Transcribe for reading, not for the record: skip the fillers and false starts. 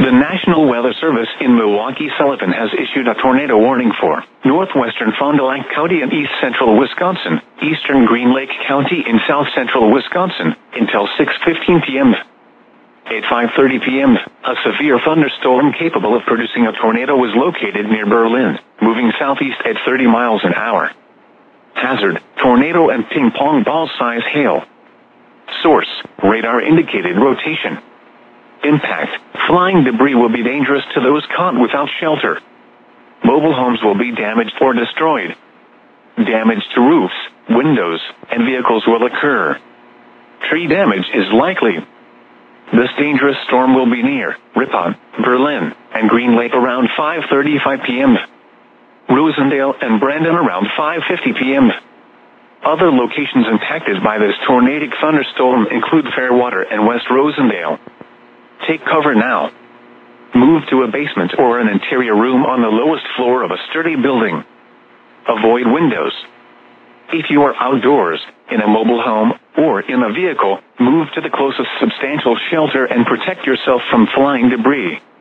The National Weather Service in Milwaukee-Sullivan has issued a tornado warning for northwestern Fond du Lac County and east central Wisconsin, eastern Green Lake County in south central Wisconsin, until 6:15 p.m. At 5:30 p.m., a severe thunderstorm capable of producing a tornado was located near Berlin, moving southeast at 30 miles an hour. Hazard, tornado and ping-pong ball-size hail. Source, radar indicated rotation. Impact, flying debris will be dangerous to those caught without shelter. Mobile homes will be damaged or destroyed. Damage to roofs, windows, and vehicles will occur. Tree damage is likely. This dangerous storm will be near Ripon, Berlin, and Green Lake around 5:35 p.m. Rosendale and Brandon around 5:50 p.m. Other locations impacted by this tornadic thunderstorm include Fairwater and West Rosendale. Take cover now. Move to a basement or an interior room on the lowest floor of a sturdy building. Avoid windows. If you are outdoors, in a mobile home, or in a vehicle, move to the closest substantial shelter and protect yourself from flying debris.